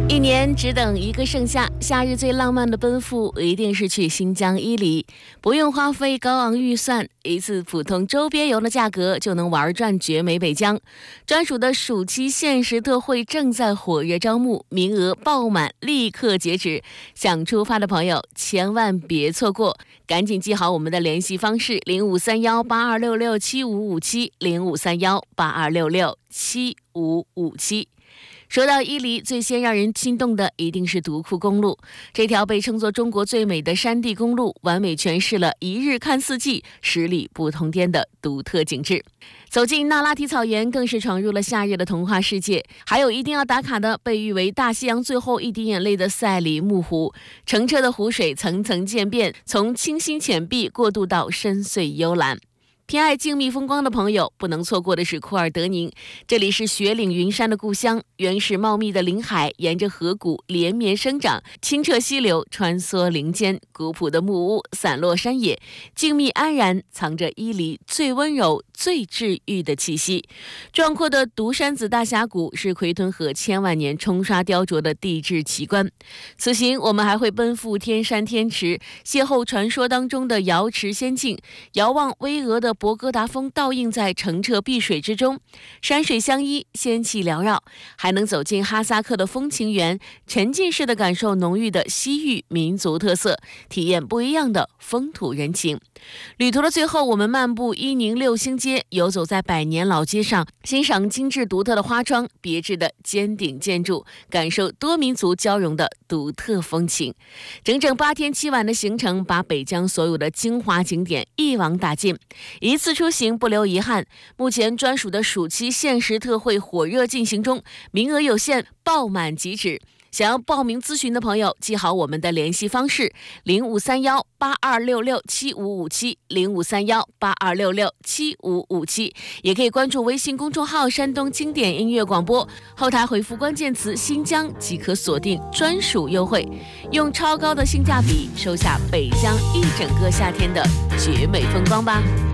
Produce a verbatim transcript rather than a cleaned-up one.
一年只等一个盛夏，夏日最浪漫的奔赴一定是去新疆伊犁，不用花费高昂预算，一次普通周边游的价格就能玩转绝美北疆。专属的暑期限时特惠正在火热招募，名额爆满，立刻截止。想出发的朋友千万别错过，赶紧记好我们的联系方式：零五三幺八二六六七五五七，零五三幺八二六六七五五七。说到伊犁，最先让人心动的一定是独库公路。这条被称作中国最美的山地公路，完美诠释了一日看四季，十里不同天的独特景致。走进那拉提草原，更是闯入了夏日的童话世界。还有一定要打卡的，被誉为大西洋最后一滴眼泪的赛里木湖。澄澈的湖水层层渐变，从清新浅碧过渡到深邃幽蓝。偏爱静谧风光的朋友不能错过的是库尔德宁，这里是雪岭云山的故乡，原始茂密的林海沿着河谷连绵生长，清澈溪流穿梭林间，古朴的木屋散落山野，静谧安然，藏着伊犁最温柔最治愈的气息。壮阔的独山子大峡谷是奎屯河千万年冲刷雕琢的地质奇观。此行我们还会奔赴天山天池，邂逅传说当中的瑶池仙境，遥望巍峨的博哥达峰倒映在澄澈碧水之中，山水相依，仙气缭绕，还能走进哈萨克的风情园，沉浸式的感受浓郁的西域民族特色，体验不一样的风土人情。旅途的最后，我们漫步伊宁六星街，游走在百年老街上，欣赏精致独特的花窗，别致的尖顶建筑，感受多民族交融的独特风情。整整八天七晚的行程，把北疆所有的精华景点一网打尽，一次出行不留遗憾。目前专属的暑期限时特惠火热进行中，名额有限，爆满即止。想要报名咨询的朋友，记好我们的联系方式：零五三幺八二六六七五五七，零五三幺八二六六七五五七，也可以关注微信公众号“山东经典音乐广播”，后台回复关键词“新疆”即可锁定专属优惠，用超高的性价比收下北疆一整个夏天的绝美风光吧。